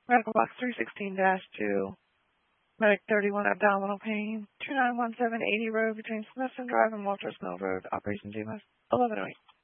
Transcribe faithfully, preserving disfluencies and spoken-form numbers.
Medical box three sixteen dash two. Medic thirty-one abdominal pain. two nine one seven eighty Road between Smithson Drive and Walters Mill Road. Operation G M S eleven oh eight.